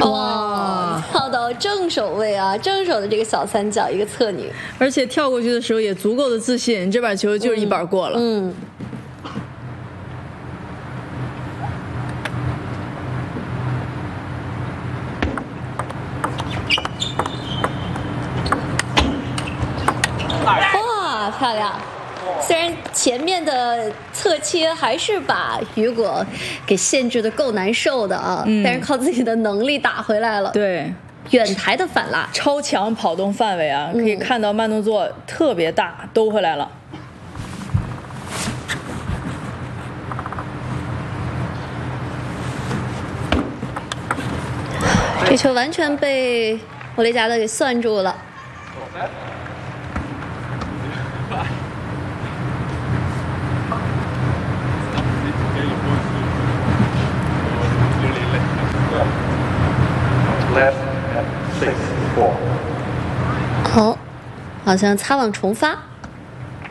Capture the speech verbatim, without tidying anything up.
哇，跳到正手位啊，正手的这个小三角一个侧拧， 而且跳过去的时候也足够的自信，这把球就是一板过了。 嗯。嗯哇，漂亮！虽然前面的侧切还是把雨果给限制的够难受的啊，嗯、但是靠自己的能力打回来了。 对， 远台的反拉， 超强跑动范围啊，可以看到慢动作特别大，嗯、兜回来了。 这球完全被欧雷加德给算住了。好，好像擦网重发。